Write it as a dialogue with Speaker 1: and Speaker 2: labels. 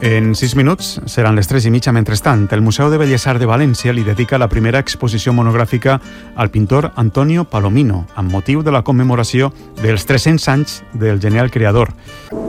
Speaker 1: En 6 minuts seran les 3:30. Mentrestant, el Museu de Belles Arts de València li dedica la primera exposició monogràfica al pintor Antonio Palomino, amb motiu de la commemoració dels 300 anys del genial creador.